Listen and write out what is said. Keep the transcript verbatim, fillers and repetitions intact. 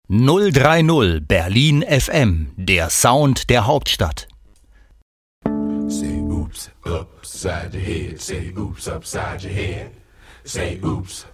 null drei null Berlin F M, der Sound der Hauptstadt. Say oops, upside your head. Say oops, upside your head. Say oops,